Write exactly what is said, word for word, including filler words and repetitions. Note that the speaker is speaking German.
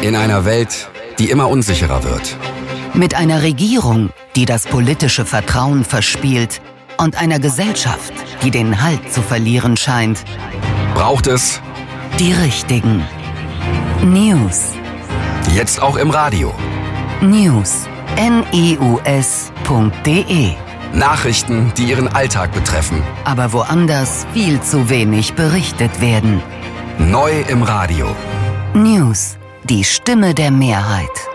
In einer Welt, die immer unsicherer wird. Mit einer Regierung, die das politische Vertrauen verspielt und einer Gesellschaft, die den Halt zu verlieren scheint, braucht es die richtigen News. Jetzt auch im Radio. News. News punkt de. Nachrichten, die Ihren Alltag betreffen. Aber woanders viel zu wenig berichtet werden. Neu im Radio. News. Die Stimme der Mehrheit.